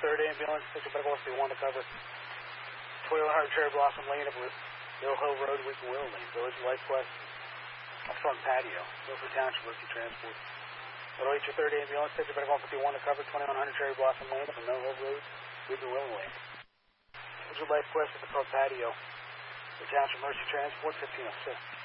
3rd ambulance, take a medical if you want to cover 2100 Cherry Blossom Lane up with Mill Hill Road, Weaver Willow Lane, Village Life Quest, front patio, Milford Township Emergency Transport. 08 your 3rd ambulance, take a medical if you want to cover 2100 Cherry Blossom Lane up with Mill Hill Road, Weaver Willow Lane. Village Life Quest at the front patio, the Township Emergency Transport, 1506.